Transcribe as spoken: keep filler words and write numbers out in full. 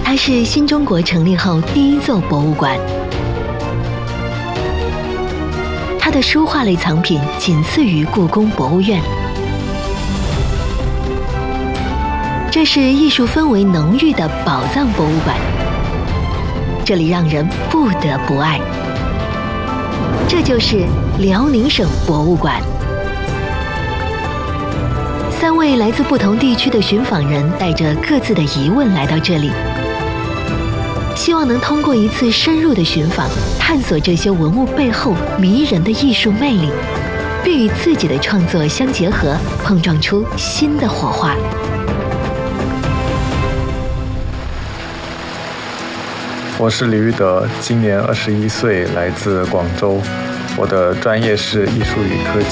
它是新中国成立后第一座博物馆。它的书画类藏品仅次于故宫博物院。这是艺术氛围浓郁的宝藏博物馆，这里让人不得不爱。这就是辽宁省博物馆。三位来自不同地区的寻访人带着各自的疑问来到这里，希望能通过一次深入的寻访，探索这些文物背后迷人的艺术魅力，并与自己的创作相结合，碰撞出新的火花。 我是李玉德，今年二十一岁，来自广州。我的专业是艺术与科技。